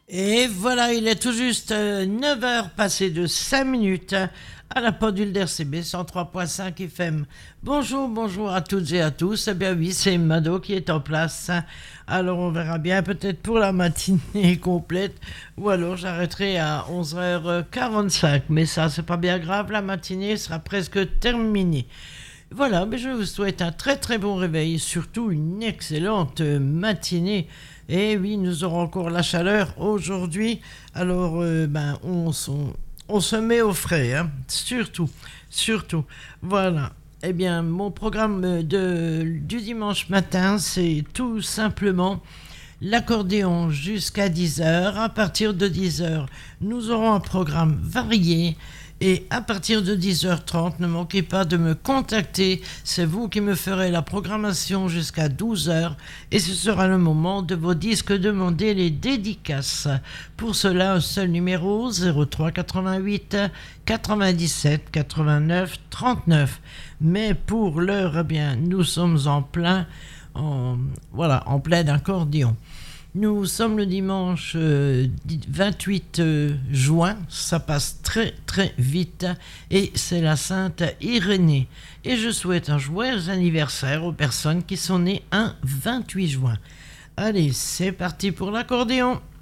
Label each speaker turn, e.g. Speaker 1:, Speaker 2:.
Speaker 1: Et voilà, il est tout juste 9 heures passées de 5 minutes à la pendule d'RCB 103.5 FM. Bonjour, bonjour à toutes et à tous. Eh bien oui, c'est Mado qui est en place. Alors on verra bien peut-être pour la matinée complète ou alors j'arrêterai à 11h45. Mais ça, c'est pas bien grave, la matinée sera presque terminée. Voilà, mais je vous souhaite un très très bon réveil et surtout une excellente matinée. Et oui, nous aurons encore la chaleur aujourd'hui. Alors, on se met au frais, hein. Surtout, surtout. Voilà. Eh bien, mon programme du dimanche matin, c'est tout simplement l'accordéon jusqu'à 10 heures. À partir de 10 heures, nous aurons un programme varié. Et à partir de 10h30, ne manquez pas de me contacter. C'est vous qui me ferez la programmation jusqu'à 12h. Et ce sera le moment de vos disques demandés, les dédicaces. Pour cela, un seul numéro, 03 88 97 89 39. Mais pour l'heure, eh bien, nous sommes en plein accordéon. Nous sommes le dimanche 28 juin, ça passe très très vite et c'est la Sainte Irénée. Et je souhaite un joyeux anniversaire aux personnes qui sont nées un 28 juin. Allez, c'est parti pour l'accordéon.